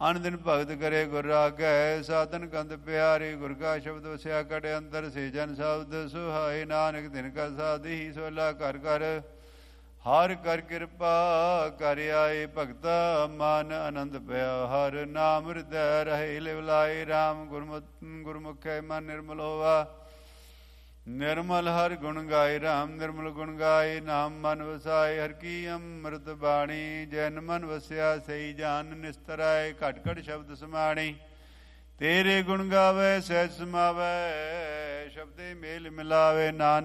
ਅਨ ਦਿਨ ਭਗਤ ਕਰੇ ਗੁਰ ਰਾਗੈ। ਸਾਧਨ ਕੰਦ ਪਿਆਰੇ ਗੁਰ ਕਾ ਸ਼ਬਦ ਵਸਿਆ ਕਟ ਅੰਦਰ। ਸੇ ਜਨ ਸ਼ਬਦ ਸੁਹਾਏ ਨਾਨਕ ਦਿਨ ਕਾ ਸਾਧੀ ਸੋਲਾ ਕਰ ਕਰ। ਹਰ ਕਰ ਕਿਰਪਾ ਕਰ ਆਏ ਭਗਤਾ ਮਨ ਆਨੰਦ ਪਿਆ। ਹਰ ਨਾਮ ਹਿਰਦੈ ਰਹੇ ਲਿਵ ਲਾਏ। ਰਾਮ ਗੁਰਮੁਖੈ ਮਨ ਨਿਰਮਲ ਹੋਵਾ। ਨਿਰਮਲ ਹਰ ਗੁਣ ਗਾਏ। ਰਾਮ ਨਿਰਮਲ ਗੁਣ ਗਾਏ। ਨਾਮ ਮਨ ਵਸਾਏ। ਹਰ ਕੀ ਅੰਮ੍ਰਿਤ ਬਾਣੀ। ਜੈਨ ਮਨ ਵਸਿਆ ਸਈ ਜਾਨ ਨਿਸਤਰਾਏ। ਘਟ ਘਟ ਸ਼ਬਦ ਸਮਾਣੀ। ਤੇਰੇ ਗੁਣ ਗਾਵੇ ਸਹਿਜ ਸਮਾਵੈ। ਸ਼ਬਦੇ ਮੇਲ ਮਿਲਾਵੇ। ਨਾਨਕ